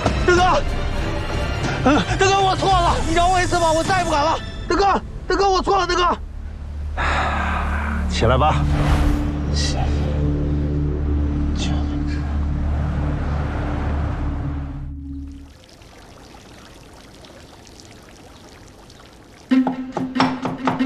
大哥，大哥，我错了，你饶我一次吧，我再也不敢了。大哥，大哥，我错了，大哥。 起来吧。